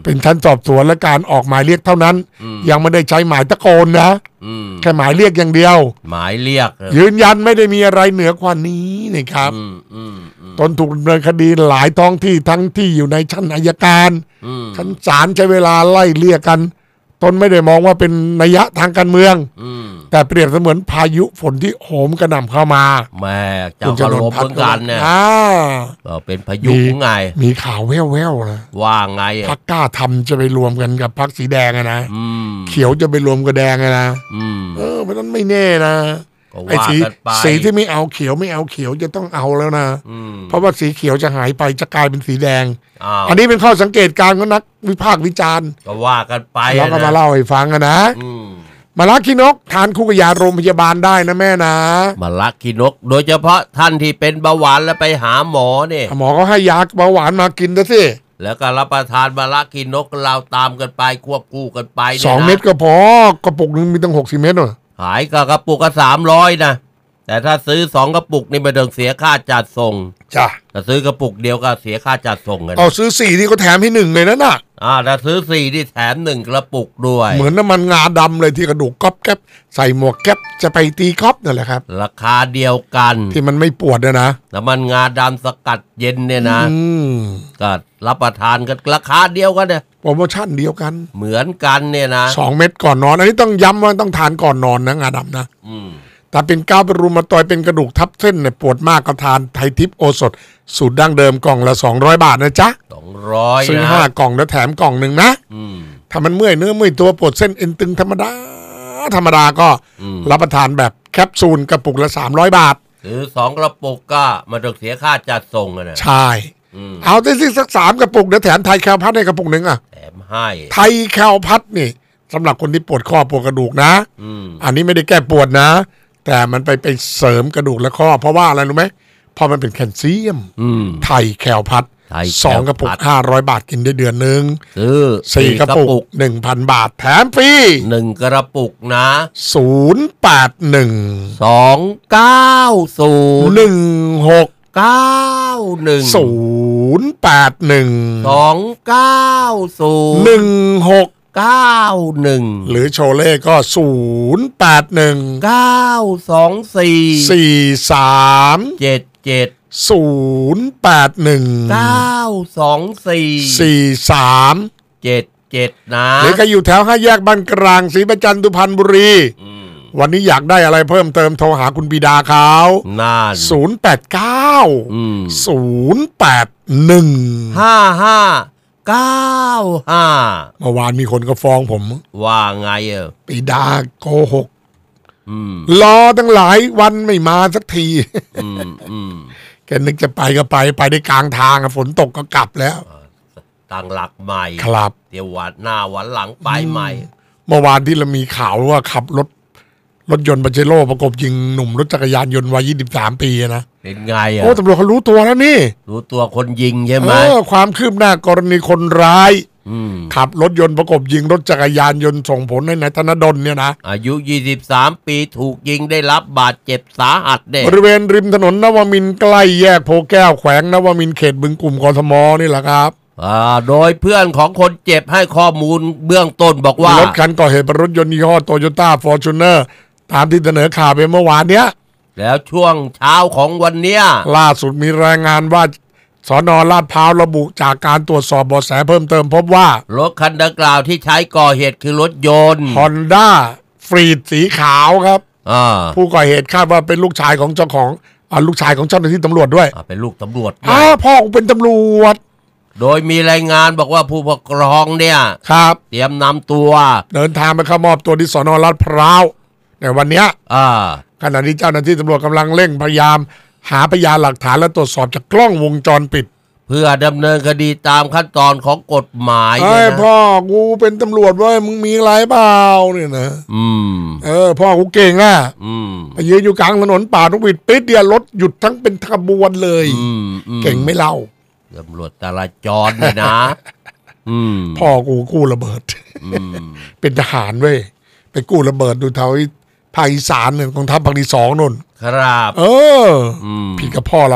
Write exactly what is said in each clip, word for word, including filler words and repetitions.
เป็นชั้นสอบสวนและการออกหมายเรียกเท่านั้นยังไม่ได้ใช้หมายตะโกนนะแค่หมายเรียกอย่างเดียวหมายเรียกยืนยันไม่ได้มีอะไรเหนือกว่านี้นะครับตนถูกดำเนินคดีหลายท้องที่ทั้งที่อยู่ในชั้นอัยการชั้นศาลใช้เวลาไล่เรียกกันตนไม่ได้มองว่าเป็นนัยทางการเมืองแต่เปรียบเสมือนพายุฝนที่โหมกระหน่ำเข้ามาแม่เจ้าก็ลมเหมือนกันเนี่ยก็เป็นพายุไงมีข่าวแว่วๆนะว่าไงพรรคกล้าทำจะไปรวมกันกับพรรคสีแดงนะเขียวจะไปรวมกับแดงนะเออเพราะนั้นไม่แน่นะไอ้สีสีที่ไม่เอาเขียวไม่เอาเขียวจะต้องเอาแล้วนะเพราะว่าสีเขียวจะหายไปจะกลายเป็นสีแดงอันนี้เป็นข้อสังเกตการณ์ของนักวิพากษ์วิจารณ์ก็ว่ากันไปแล้วก็มาเล่าให้ฟังนะมะละขี้นกทานคู่กับยาโรงพยาบาลได้นะแม่นะมะละขี้นกโดยเฉพาะท่านที่เป็นเบาหวานแล้วไปหาหมอเนี่ยหมอก็ให้ยาเบาหวานมากินนะสิแล้วก็รับประทานมะละขี้นกเราตามกันไปควบคู่กันไปสองเม็ดก็พอกระปุกนึงมีตั้งหกสิบเม็ดหรอขายกับกระปุกก็สามร้อยนะแต่ถ้าซื้อสองกระปุกนี่ไม่ต้องเสียค่าจัดส่งจ้ะถ้าซื้อกระปุกเดียวก็เสียค่าจัดส่งกันเอาซื้อสี่นี่ก็แถมให้หนึ่งเลยนะน่ะอ่าถ้าซื้อสี่นี่แถมหนึ่งกระปุกด้วยเหมือนน้ำมันงาดำเลยที่กระดูกก๊อบแก๊บใส่หมวกแก๊บจะไปตีก๊อบนั่นแหละครับราคาเดียวกันที่มันไม่ปวดนะนะน้ำมันงาดำสกัดเย็นเนี่ยนะก็รับประทานกันราคาเดียวกันเนี่ยโปรโมชั่นเดียวกันเหมือนกันเนี่ยนะสองเม็ดก่อนนอนอันนี้ต้องย้ำว่าต้องทานก่อนนอนนะงาดำนะอืมถ้าเป็นก้าวเป็นรูมาตอยเป็นกระดูกทับเส้นเนี่ยปวดมากก็ทานไทยทิพย์โอสถสูตรดั้งเดิมกล่องละสองร้อยบาทนะจ๊ะสองร้อยซื้อห้ากล่องแล้วแถมกล่องหนึ่งนะถ้ามันเมื่อยเนื้อเมื่อยตัวปวดเส้นเอ็นตึงธรรมดาธรรมดาก็รับประทานแบบแคปซูลกระปุกละสามร้อยบาทหรือสองกระปุกก็มาต้องเสียค่าจัดส่งกันนะใช่เอาได้สิสักสามกระปุกเดี๋ยวแถมไทยแคลพัทให้กระปุกหนึ่งอ่ะแถมให้ไทยแคลพัทนี่สำหรับคนที่ปวดข้อปวดกระดูกนะอันนี้ไม่ได้แก้ปวดนะแต่มันไปไปเสริมกระดูกและข้อเพราะว่าอะไรรู้ไหมเพราะมันเป็นแคลเซียมไทยแคลพัทสองกระปุกห้าร้อยบาทกินได้เดือนหนึ่งซื้อสี่กระปุกหนึ่งพันบาทแถมฟรีหนึ่งกระปุกนะศูนย์แปดหนึ่งสองเก้าศูนย์หนึ่งหกเก้าหนึ่งศูนย์แปดหนึ่งสองเก้าศูนย์หนึ่งหกเก้าหนึ่งหรือโชเล่ก็ศูนย์แปดหนึ่งเก้าสองสี่สี่สามเจ็ดเจ็ดศูนย์แปดหนึ่งเก้าสองสี่สี่สามเจ็ดเจ็ดนะหรือใครอยู่แถวห้าแยกบ้านกลางศรีประจันทร์สุพรรณบุรีวันนี้อยากได้อะไรเพิ่มเติมโทรหาคุณบิดาเขาน่านศูนย์แปดเก้าศูนย์แปดหนึ่งห้าห้าเก้าห้าเมื่อวานมีคนก็ฟ้องผมว่าไงเออบิดาโกหกรอตั้งหลายวันไม่มาสักทีแกนึกจะไปก็ไปไปได้กลางทางฝนตกก็กลับแล้วตั้งหลักใหม่ครับเดี๋ยววันหน้าวันหลังไปใหม่เมื่อวานที่เรามีข่าวว่าขับรถรถยนต์ปาเจโร่ประกบยิงหนุ่มรถจักรยานยนต์วัยยี่สิบสามปีนะเป็นไงอ่ะโอ้ตำรวจเขารู้ตัวแล้วนี่รู้ตัวคนยิงใช่ไหมเออความคืบหน้ากรณีคนร้ายขับรถยนต์ประกบยิงรถจักรยานยนต์ส่งผลให้นายธนดลเนี่ยนะอายุยี่สิบสามปีถูกยิงได้รับบาดเจ็บสาหัสเด็กบริเวณริมถนนนวมินทร์ใกล้แยกโพแก้วแขวงนวมินทร์เขตบึงกลุ่มกทมนี่แหละครับอ่าโดยเพื่อนของคนเจ็บให้ข้อมูลเบื้องต้นบอกว่ารถคันก่อเหตุเป็นรถยนต์ยี่ห้อโตโยต้าฟอร์จูเนอร์ตามที่เสนอข่าวไปเมื่อวานเนี้ยแล้วช่วงเช้าของวันเนี้ยล่าสุดมีรายงานว่าสน.ลาดพร้าวระบุจากการตรวจสอบเบาะแสเพิ่มเติมพบว่ารถคันดังกล่าวที่ใช้ก่อเหตุคือรถยนต์ Honda ฟรีดสีขาวครับผู้ก่อเหตุคาดว่าเป็นลูกชายของเจ้าของอ่าลูกชายของเจ้าหน้าที่ตำรวจด้วยเป็นลูกตำรวจอ่าพ่อเป็นตำรวจโดยมีรายงานบอกว่าผู้ปกครองเนี่ยครับเตรียมนำตัวเดินทางไปเข้ามอบตัวที่สน.ลาดพร้าวในวันนี้อ่าขณะที่เจ้าหน้าที่ตำรวจกำลังเร่งพยายามหาพยานหลักฐานและตรวจสอบจากกล้องวงจรปิดเพื่อดำเนินคดีตามขั้นตอนของกฎหมายไอ้พ่อกูเป็นตำรวจเว้ยมึงมีอะไรเปล่าเนี่ยนะอืมเออพ่อกูเก่งอ่ะอืมไปยืนอยู่กลางถนนป่าทุกวิดปิดเดียวรถหยุดทั้งเป็นขบวนเลยเก่งไม่เล่าตำรวจจราจรเลยนะอืมพ่อกูกู้ระเบิดเป็นทหารเว้ยไปกู้ระเบิดดูแถวภาคอีสานเนี่ยกองทัพภาคที่สองนนครับเออผิดกับพ่อเราเนาะ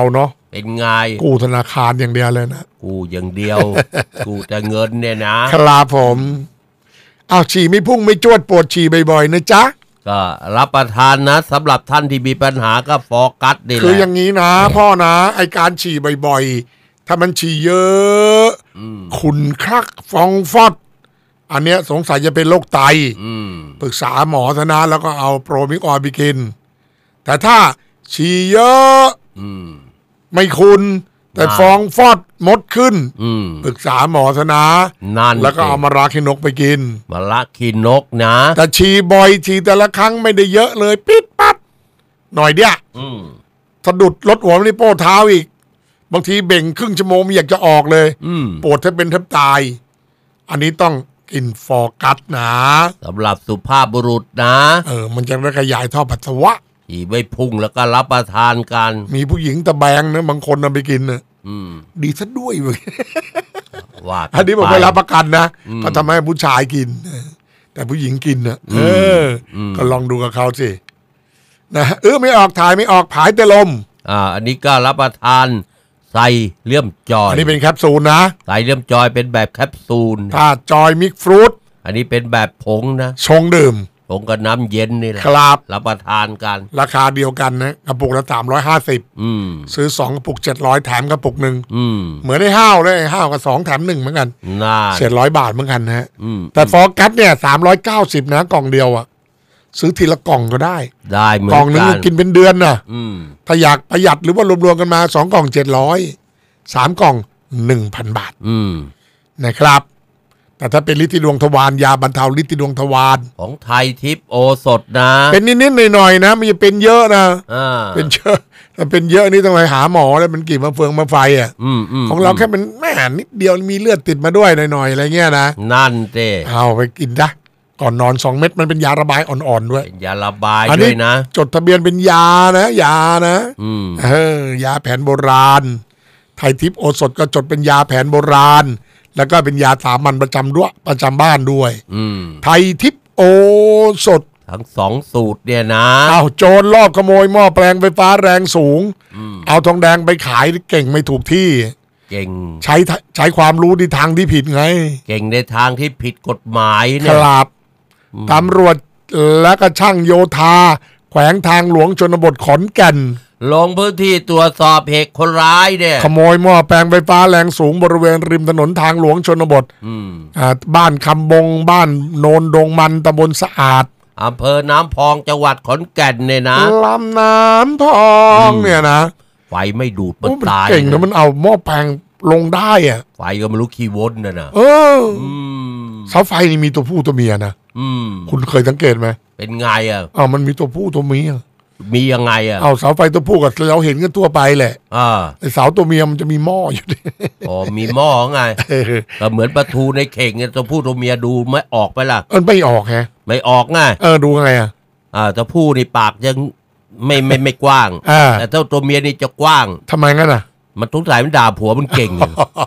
เป็นไงกู้ธนาคารอย่างเดียวเลยนะกู้อย่างเดียว กู้แต่เงินเนี่ยนะครับผมอ้าวฉี่ไม่พุ่งไม่จวดปวดฉี่บ่อยๆนะจ๊ะก็รับประทานนะสำหรับท่านที่มีปัญหาก็ฟอกัสนี่แหละคืออย่างนี้นะพ่อนะไอการฉี่บ่อยๆถ้ามันฉี่เยอะขุ่นคลักฟองฟอดอันเนี้ยสงสัยจะเป็นโรคไตปรึกษาหมอซะนะแล้วก็เอาโปรมิกออยไปกินแต่ถ้าฉี่เยอะไม่ขุ่นแต่ฟองฟอดมดขึ้นปรึกษาหมอซะนะแล้วก็เอามาราคินกไปกินมาราคินกนะแต่ฉี่บ่อยฉี่แต่ละครั้งไม่ได้เยอะเลยปิดปั๊บหน่อยเดียวสะดุดรถหัวนี่โป้เท้าอีกบางทีเบ่งครึ่งชั่วโมงไม่อยากจะออกเลยปวดแทบเป็นแทบตายอันนี้ต้องกินฟอร์กัสนะสำหรับสุภาพบุรุษนะเออมันจะได้ขยายท่อปัสสาวะอีไม่พุ่งแล้วก็รับประทานกันมีผู้หญิงตะแบงนะบางคนนำไปกินนะดีซะด้วยเว้ยว่าอันนี้ผมไม่รับประกันนะก็ทำให้ผู้ชายกินแต่ผู้หญิงกินนะเออก็ลองดูกับเขาสินะเออไม่ออกถ่ายไม่ออกผายแต่ลมอ่าอันนี้ก็รับประทานใส่เลี่ยมจอยอันนี้เป็นแคปซูลนะใส่เลี่ยมจอยเป็นแบบแคปซูลถ้าจอยมิกฟรุตอันนี้เป็นแบบผงนะชงดื่มผงกับน้ำเย็นนี่แหละครับรับประทานกันราคาเดียวกันนะกระปุกละสามร้อยห้าสิบซื้อสองกระปุกเจ็ดร้อยแถมกระปุกหนึ่งเหมือนได้ห้าวเลยห้าวกับสองแถมหนึ่งเหมือนกันเจ็ดร้อยบาทเหมือนกันนะแต่ฟอร์กัสเนี่ยสามร้อยเก้าสิบนะกล่องเดียวอ่ะซื้อทีละกล่องก็ได้ได้เหมือนกล่องนึงกินเป็นเดือนนะถ้าอยากประหยัดหรือว่ารวมๆกันมาสองกล่องเจ็ดร้อยสามกล่องหนึ่งพันบาทนะครับแต่ถ้าเป็นฤทธิ์ดวงทวารยาบรรเทาฤทธิ์ดวงทวารของไทยทิพย์โอสถนะเป็นนิดๆหน่อยๆนะมันจะเป็นเยอะนะเป็นเยอะถ้าเป็นเยอะนี่ต้องไปหาหมอแล้วมันกี่มาเฟืองมาไฟอ่ะของเราแค่เป็นแม่นิดเดียวมีเลือดติดมาด้วยหน่อยๆอะไรเงี้ยนะนั่นเต้เอาไปกินนะก่อนนอนสองเม็ดมันเป็นยาระบายอ่อนๆด้วยยาระบายด้วยนะจดทะเบียนเป็นยานะยานะเออยาแผนโบราณไทยทิพย์โอสถก็จดเป็นยาแผนโบราณแล้วก็เป็นยาสามัญประจำด้วยประจำบ้านด้วยไทยทิพย์โอสถทั้งสองสูตรเนี่ยนะเอาโจรลอบขโมยหม้อแปลงไฟฟ้าแรงสูงเอาทองแดงไปขายเก่งไม่ถูกที่เก่งใช้ใช้ความรู้ในทางที่ผิดไงเก่งในทางที่ผิดกฎหมายเนี่ยครับตำรวจและก็ช่างโยธาแขวงทางหลวงชนบทขอนแก่นลงพื้นที่ตรวจสอบเหตุคนร้ายเนี่ยขโมยหม้อแปลงไฟฟ้าแรงสูงบริเวณริมถนนทางหลวงชนบทอ่าบ้านคำบงบ้านโนนดงมันตำบลสะอาดอำเภอน้ำพองจังหวัดขอนแก่นเนี่ยนะลำน้ำพองเนี่ยนะไฟไม่ดูดมันตายเก่งนะมันเอาหม้อแปลงลงได้อ่ะไฟก็ไม่รู้กี่โวลต์นะนะเออเสาไฟนี่มีตัวผู้ตัวเมียนะคุณเคยสังเกตไหมเป็นไงอ่ะอ้าวมันมีตัวผู้ตัวเมียมียังไงอ่ะเอาเสาไฟตัวผู้กับเราเห็นกันทั่วไปแหละอ่าไอเสาตัวเมียมันจะมีหม้ออยู่ดิอ๋อมีหม้อไงก็เหมือนปลาทูในเข่งเนี่ยตัวผู้ตัวเมียดูไม่ออกไปล่ะเออไม่ออกฮะไม่ออกไงเออดูไงอ่ะอ่าตัวผู้นี่ปากยังไม่ไม่ไม่กว้างแต่เจ้าตัวเมียนี่จะกว้างทำไมงั้นอ่ะมันทุกสายมันด่าผัวมันเก่ง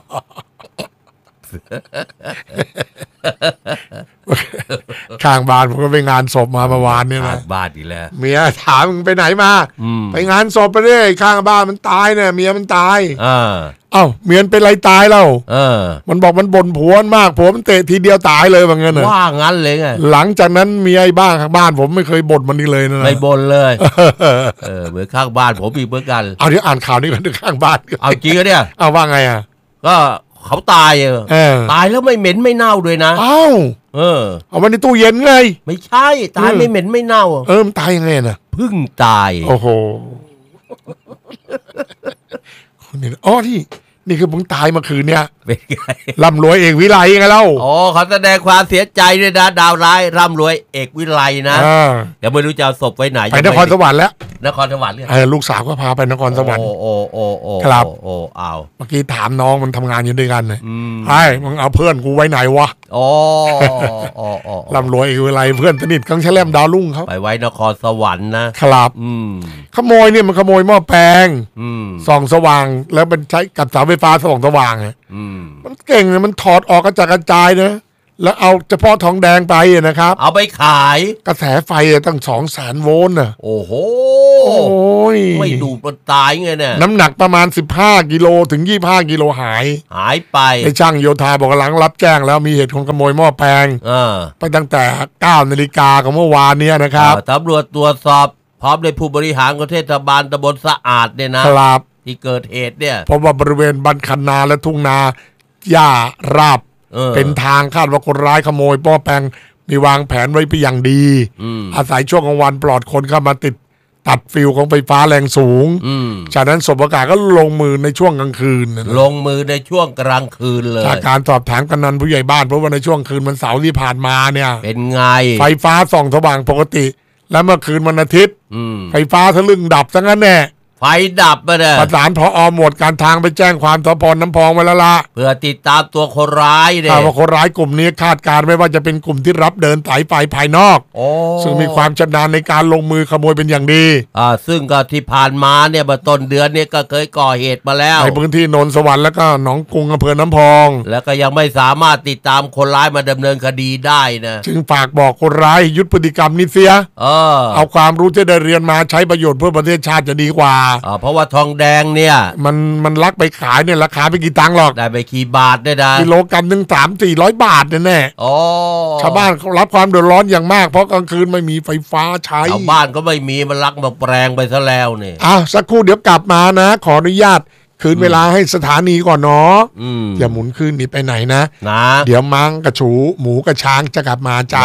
ข้างบ้านผมก็ไปงานศพมาเมื่อวานเนี่ยนะบ้านอีกแล้วเมียถามมึงไปไหนมาไปงานศพไปเรื่อยข้างบ้านมันตายเนี่ยเมียมันตายอ่าเอ้าเมียเป็นไรตายแล้วเออมันบอกมันบ่นผัวมากผัวมันเตะทีเดียวตายเลยว่างั้นน่ะว่างั้นเลยไงหลังจากนั้นเมียไอ้บ้านข้างบ้านผมไม่เคยบ่นมันนี่เลยนะไม่บ่นเลยเออเหมือนข้างบ้านผมอีกเหมือนกันเอาเดี๋ยวอ่านข่าวนี้กันข้างบ้านเอาจริงเนี่ยเอาว่าไงอ่ะก็เขาตายเออตายแล้วไม่เหม็นไม่เน่าด้วยนะอ้าวเออเอาไว้ในตู้เย็นไงไม่ใช่ตายไม่เหม็นไม่เน่าเออมันตายยังไงน่ะเพิ่งตายโอ้โหคนนี้อ๋อที่นี่คือมึงตายเมื่อคืนเนี่ยเป็นไงร่ำรวยเอกวิไลไงเล่าอ๋อเขาแสดงความเสียใจด้วยนะดาวร้ายร่ำรวยเอกวิไลนะเดี๋ยวไม่รู้จะเอาศพไว้ไหนไปนครสวรรค์แล้วนครสวรรค์เออลูกสาวก็พาไปนครสวรรค์โอ้โอ้โอ้โอ้ครับโอ้เอาเมื่อกี้ถามน้องมันทำงานอยู่ด้วยกันเลยไอ้มึงเอาเพื่อนกูไว้ไหนวะอ๋ออ๋อร่ำรวยเอกวิไลเพื่อนสนิทกังแชลมดาวรุ่งเขาไปไว้นครสวรรค์นะครับขโมยเนี่ยมันขโมยหม้อแปลงส่องสว่างแล้วมันใช้กับเสาไฟฟ้าส่องสว่างไงมันเก่งเลยมันถอดออกกระจายกระจายนะแล้วเอาเฉพาะทองแดงไปนะครับเอาไปขายกระแสไฟตั้งสองแสนโวลต์น่ะโอ้โหโอ้ยไม่ดูดมันตายไงเนี่ยน้ำหนักประมาณสิบห้ากิโลถึงยี่สิบห้ากิโลหายหายไปไอ้ช่างโยธาบอกหลังรับแจ้งแล้วมีเหตุคนขโมยหม้อแปลงเออไปตั้งแต่เก้านาฬิกาของเมื่อวานเนี้ยนะครับเออตำรวจตรวจสอบพร้อมด้วยผู้บริหารของเทศบาลตำบลสะอาดเนี่ยนะครับ ที่เกิดเหตุเนี่ยเพราะว่าบริเวณบันคันนาและทุ่งนาหญ้าราบเออเป็นทางคาดว่าคนร้ายขโมยหม้อแปลงมีวางแผนไว้เป็นอย่างดีอืมอาศัยช่วงกลางวันปลอดคนเข้ามาติดตัดฟิวของไฟฟ้าแรงสูงอืมจากนั้นสบโอกาสก็ลงมือในช่วงกลางคืนนะลงมือในช่วงกลางคืนเลยจากการสอบถามกำนันผู้ใหญ่บ้านเพราะว่าในช่วงคืนวันเสาร์ที่ผ่านมาเนี่ยเป็นไงไฟฟ้าส่องสว่างปกติ แล้วเมื่อคืนวันอาทิตย์อืมไฟฟ้าทะลึ่งดับซะงั้นแน่ไฟดับไปเนี่ยประสานพอหมวดการทางไปแจ้งความสพน้ำพองไว้แล้วละเพื่อติดตามตัวคนร้ายเนี่ยข่าวว่าคนร้ายกลุ่มนี้คาดการณ์ไม่ว่าจะเป็นกลุ่มที่รับเดินสายไฟภายนอกโอ้ซึ่งมีความชำนาญในการลงมือขโมยเป็นอย่างดีอ่าซึ่งก็ที่ผ่านมาเนี่ยเมื่อต้นเดือนเนี่ยก็เคยก่อเหตุมาแล้วในพื้นที่โนนสวรรค์แล้วก็หนองกรุงอำเภอน้ำพองแล้วก็ยังไม่สามารถติดตามคนร้ายมาดำเนินคดีได้นะจึงฝากบอกคนร้ายหยุดพฤติกรรมนี้เสียเออเอาความรู้ที่ได้เรียนมาใช้ประโยชน์เพื่อประเทศชาติจะดีกว่าอ่าเพราะว่าทองแดงเนี่ยมันมันลักไปขายเนี่ยราคาไม่กี่ตังค์หรอกได้ไปกี่บาทเนี่ยนะกิโลกรัมหนึ่งสามสี่ร้อยบาทแน่โอ้ๆชาวบ้านเขารับความเดือดร้อนอย่างมากเพราะกลางคืนไม่มีไฟฟ้าใช้ชาวบ้านก็ไม่มีมันลักมาแปลงไปซะแล้วเนี่ยอ่ะสักครู่เดี๋ยวกลับมานะ ขออนุญาตคืนเวลาให้สถานีก่อนเนาะอืมอย่าหมุนคืนหนีไปไหนนะนะเดี๋ยวมังกระฉูหมูกระช้างจะกลับมาจ้า